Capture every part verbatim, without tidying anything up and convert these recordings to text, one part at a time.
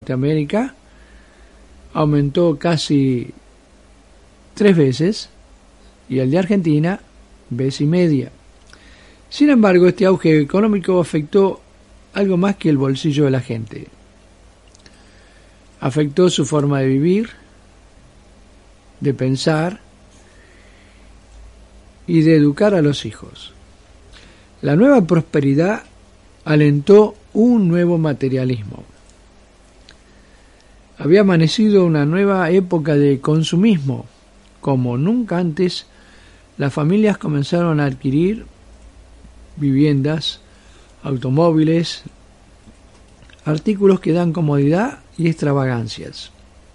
Norteamérica aumentó casi tres veces y el de Argentina vez y media. Sin embargo, este auge económico afectó algo más que el bolsillo de la gente. Afectó su forma de vivir, de pensar y de educar a los hijos. La nueva prosperidad alentó un nuevo materialismo. Había amanecido una nueva época de consumismo. Como nunca antes, las familias comenzaron a adquirir viviendas, automóviles, artículos que dan comodidad y extravagancias.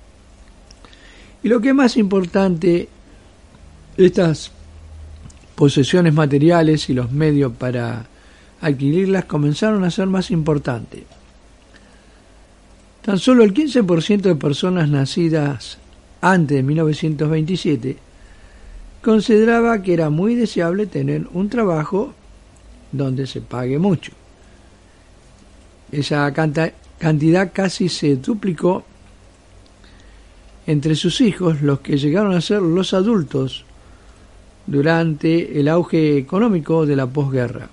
Y lo que es más importante, estas posesiones materiales y los medios para adquirirlas comenzaron a ser más importantes. Tan solo el quince por ciento de personas nacidas antes de mil novecientos veintisiete consideraba que era muy deseable tener un trabajo donde se pague mucho. Esa cantidad casi se duplicó entre sus hijos, los que llegaron a ser los adultos durante el auge económico de la posguerra.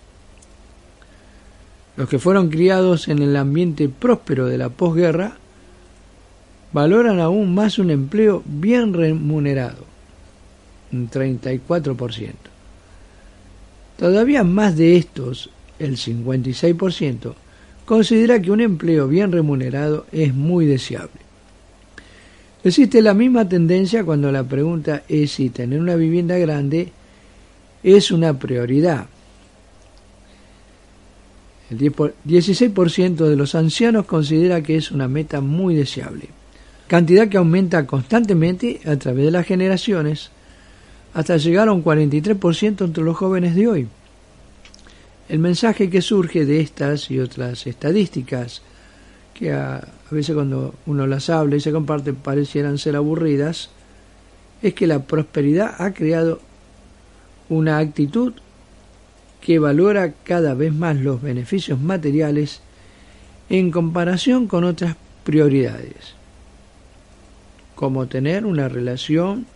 Los que fueron criados en el ambiente próspero de la posguerra valoran aún más un empleo bien remunerado, un treinta y cuatro por ciento. Todavía más de estos, el cincuenta y seis por ciento, considera que un empleo bien remunerado es muy deseable. Existe la misma tendencia cuando la pregunta es si tener una vivienda grande es una prioridad. El dieciséis por ciento de los ancianos considera que es una meta muy deseable, cantidad que aumenta constantemente a través de las generaciones hasta llegar a un cuarenta y tres por ciento entre los jóvenes de hoy. El mensaje que surge de estas y otras estadísticas, que a, a veces cuando uno las habla y se comparte parecieran ser aburridas, es que la prosperidad ha creado una actitud que valora cada vez más los beneficios materiales en comparación con otras prioridades, como tener una relación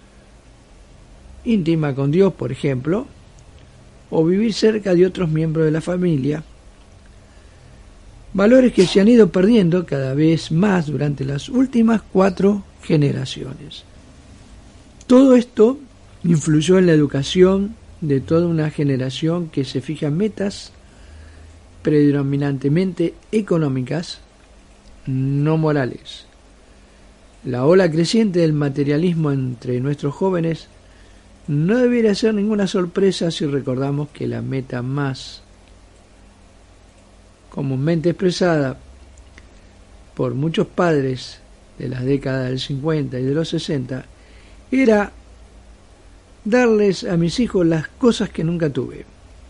íntima con Dios, por ejemplo, o vivir cerca de otros miembros de la familia, valores que se han ido perdiendo cada vez más durante las últimas cuatro generaciones. Todo esto influyó en la educación de toda una generación que se fija metas predominantemente económicas, no morales. La ola creciente del materialismo entre nuestros jóvenes no debería ser ninguna sorpresa si recordamos que la meta más comúnmente expresada por muchos padres de las décadas del cincuenta y de los sesenta era darles a mis hijos las cosas que nunca tuve.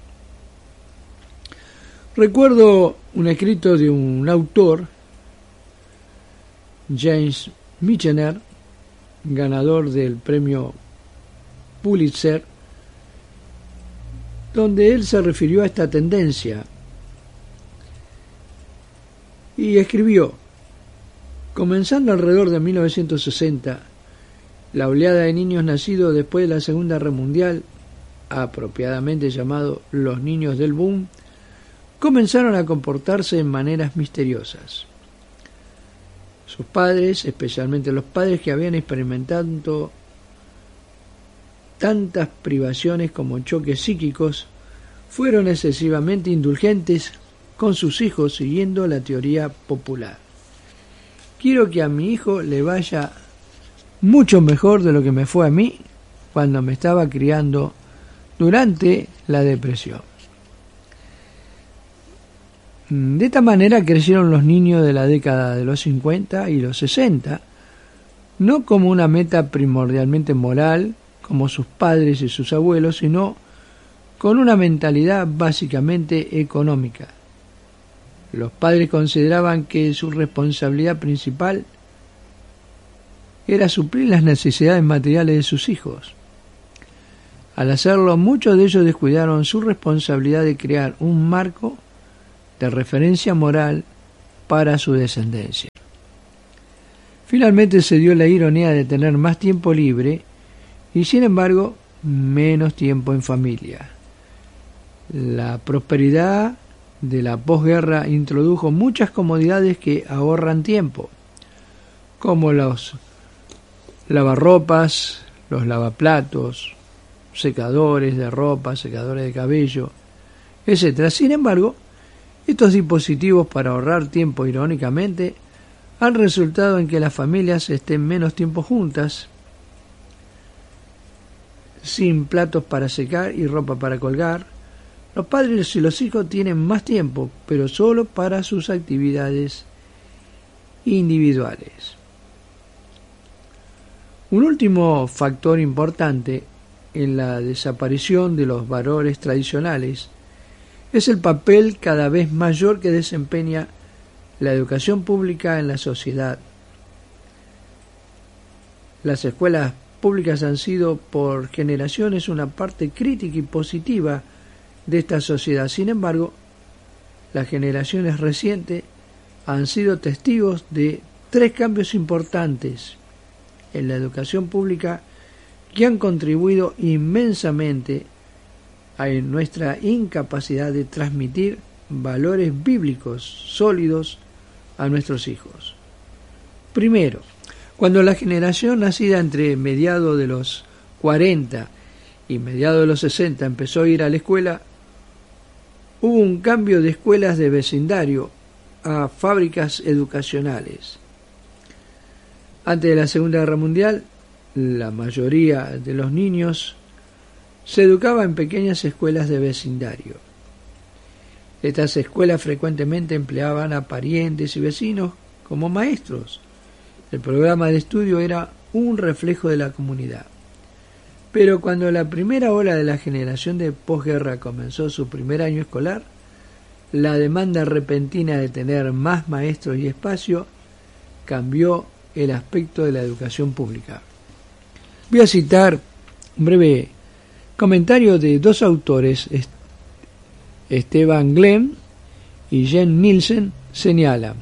Recuerdo un escrito de un autor, James Michener, ganador del premio Pulitzer, donde él se refirió a esta tendencia y escribió: comenzando alrededor de mil novecientos sesenta, la oleada de niños nacidos después de la Segunda Guerra Mundial, apropiadamente llamados los niños del boom, comenzaron a comportarse en maneras misteriosas. Sus padres, especialmente los padres que habían experimentado tantas privaciones como choques psíquicos, fueron excesivamente indulgentes con sus hijos siguiendo la teoría popular. Quiero que a mi hijo le vaya mucho mejor de lo que me fue a mí cuando me estaba criando durante la depresión. De esta manera crecieron los niños de la década de los cincuenta y los sesenta, no como una meta primordialmente moral, como sus padres y sus abuelos, sino con una mentalidad básicamente económica. Los padres consideraban que su responsabilidad principal era suplir las necesidades materiales de sus hijos. Al hacerlo, muchos de ellos descuidaron su responsabilidad de crear un marco de referencia moral para su descendencia. Finalmente se dio la ironía de tener más tiempo libre y, sin embargo, menos tiempo en familia. La prosperidad de la posguerra introdujo muchas comodidades que ahorran tiempo, como los lavarropas, los lavaplatos, secadores de ropa, secadores de cabello, etcétera. Sin embargo, estos dispositivos para ahorrar tiempo, irónicamente, han resultado en que las familias estén menos tiempo juntas, sin platos para secar y ropa para colgar. Los padres y los hijos tienen más tiempo, pero solo para sus actividades individuales. Un último factor importante en la desaparición de los valores tradicionales es el papel cada vez mayor que desempeña la educación pública en la sociedad. Las escuelas públicas han sido por generaciones una parte crítica y positiva de esta sociedad. Sin embargo, las generaciones recientes han sido testigos de tres cambios importantes en la educación pública que han contribuido inmensamente a nuestra incapacidad de transmitir valores bíblicos sólidos a nuestros hijos. Primero, cuando la generación nacida entre mediados de los cuarenta y mediados de los sesenta empezó a ir a la escuela, hubo un cambio de escuelas de vecindario a fábricas educacionales. Antes de la Segunda Guerra Mundial, la mayoría de los niños se educaba en pequeñas escuelas de vecindario. Estas escuelas frecuentemente empleaban a parientes y vecinos como maestros. El programa de estudio era un reflejo de la comunidad. Pero cuando la primera ola de la generación de posguerra comenzó su primer año escolar, la demanda repentina de tener más maestros y espacio cambió el aspecto de la educación pública. Voy a citar un breve comentario de dos autores. Esteban Glenn y Jen Nielsen señalan: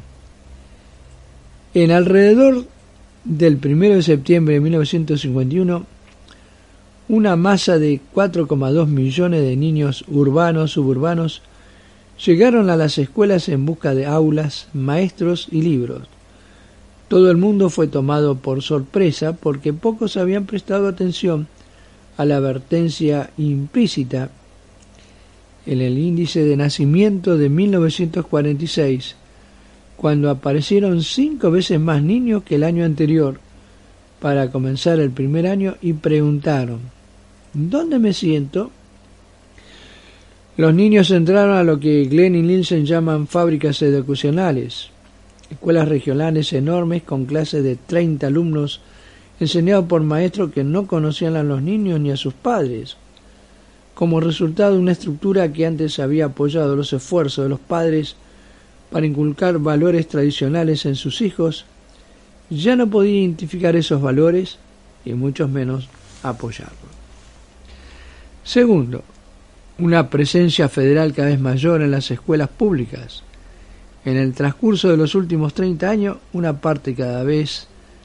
en alrededor del primero de septiembre de mil novecientos cincuenta y uno, una masa de cuatro coma dos millones de niños urbanos, suburbanos, llegaron a las escuelas en busca de aulas, maestros y libros. Todo el mundo fue tomado por sorpresa porque pocos habían prestado atención a la advertencia implícita en el índice de nacimiento de mil novecientos cuarenta y seis, cuando aparecieron cinco veces más niños que el año anterior para comenzar el primer año y preguntaron: ¿dónde me siento? Los niños entraron a lo que Glenn y Nielsen llaman fábricas educacionales, escuelas regionales enormes con clases de treinta alumnos enseñados por maestros que no conocían a los niños ni a sus padres. Como resultado de una estructura que antes había apoyado los esfuerzos de los padres para inculcar valores tradicionales en sus hijos, ya no podía identificar esos valores y mucho menos apoyarlos. Segundo, una presencia federal cada vez mayor en las escuelas públicas. En el transcurso de los últimos treinta años, una parte cada vez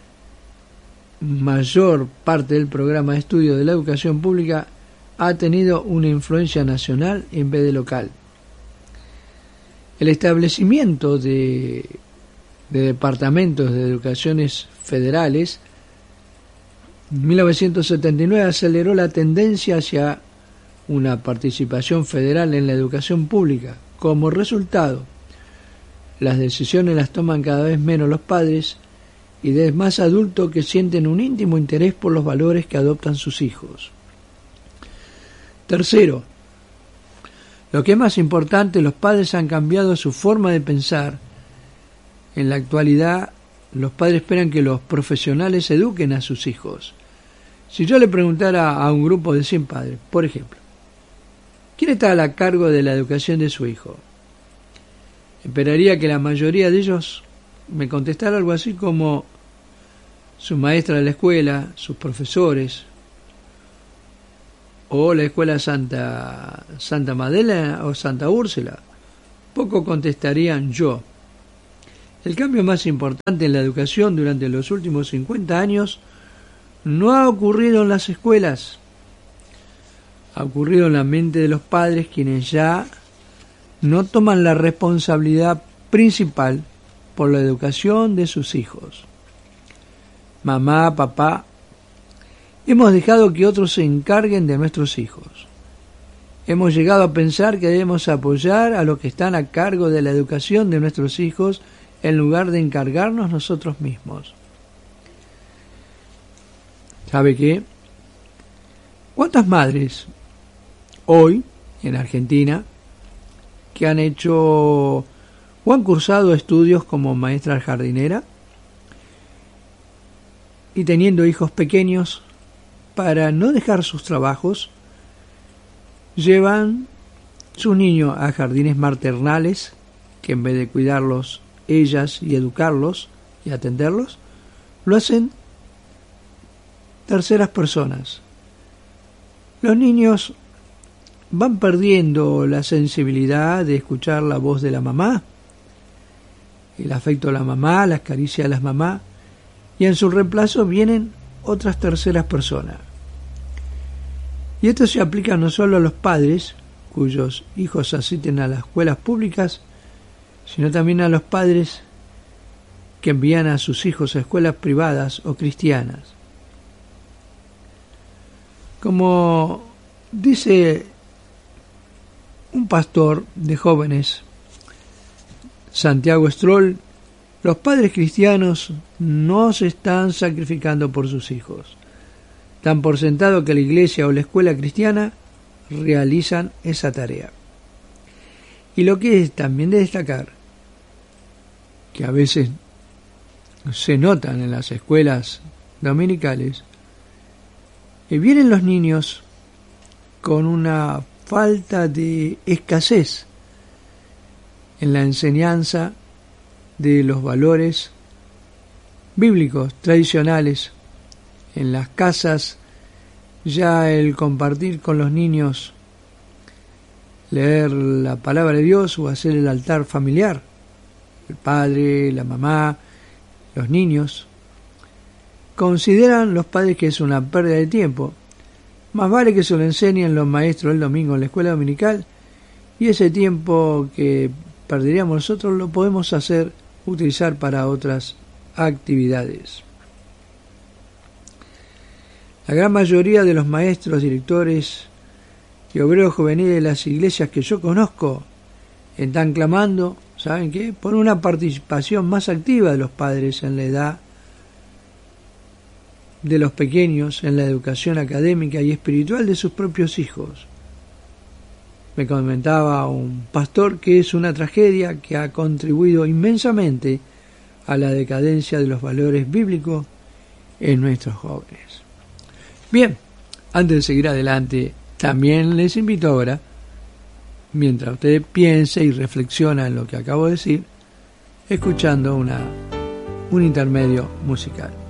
mayor parte del programa de estudio de la educación pública ha tenido una influencia nacional en vez de local. El establecimiento de, de departamentos de educaciones federales en mil novecientos setenta y nueve aceleró la tendencia hacia una participación federal en la educación pública. Como resultado, las decisiones las toman cada vez menos los padres y de más adultos que sienten un íntimo interés por los valores que adoptan sus hijos. Tercero, lo que es más importante, los padres han cambiado su forma de pensar. En la actualidad, los padres esperan que los profesionales eduquen a sus hijos. Si yo le preguntara a un grupo de cien padres, por ejemplo, ¿quién está a cargo de la educación de su hijo?, esperaría que la mayoría de ellos me contestara algo así como su maestra de la escuela, sus profesores, o la escuela Santa, Santa Madela o Santa Úrsula. Poco contestarían yo. El cambio más importante en la educación durante los últimos cincuenta años no ha ocurrido en las escuelas, ha ocurrido en la mente de los padres, quienes ya no toman la responsabilidad principal por la educación de sus hijos. Mamá, papá, hemos dejado que otros se encarguen de nuestros hijos. Hemos llegado a pensar que debemos apoyar a los que están a cargo de la educación de nuestros hijos en lugar de encargarnos nosotros mismos. ¿Sabe qué? ¿Cuántas madres hoy en Argentina que han hecho o han cursado estudios como maestra jardinera y teniendo hijos pequeños, para no dejar sus trabajos, llevan sus niños a jardines maternales que en vez de cuidarlos ellas y educarlos y atenderlos, lo hacen terceras personas. Los niños van perdiendo la sensibilidad de escuchar la voz de la mamá, el afecto de la mamá, las caricias de las mamás, y en su reemplazo vienen otras terceras personas. Y esto se aplica no solo a los padres, cuyos hijos asisten a las escuelas públicas, sino también a los padres que envían a sus hijos a escuelas privadas o cristianas. Como dice un pastor de jóvenes, Santiago Stroll, los padres cristianos no se están sacrificando por sus hijos. Dan por sentado que la iglesia o la escuela cristiana realizan esa tarea. Y lo que es también de destacar, que a veces se notan en las escuelas dominicales, que vienen los niños con una falta de escasez en la enseñanza de los valores bíblicos tradicionales. En las casas ya el compartir con los niños, leer la palabra de Dios o hacer el altar familiar, el padre, la mamá, los niños, consideran los padres que es una pérdida de tiempo. Más vale que se lo enseñen los maestros el domingo en la escuela dominical, y ese tiempo que perderíamos nosotros lo podemos hacer, utilizar para otras actividades. La gran mayoría de los maestros, directores y obreros juveniles de las iglesias que yo conozco están clamando, ¿saben qué?, por una participación más activa de los padres en la edad de los pequeños, en la educación académica y espiritual de sus propios hijos. Me comentaba un pastor que es una tragedia que ha contribuido inmensamente a la decadencia de los valores bíblicos en nuestros jóvenes. Bien, antes de seguir adelante, también les invito ahora, mientras usted piense y reflexiona en lo que acabo de decir, escuchando una, un intermedio musical.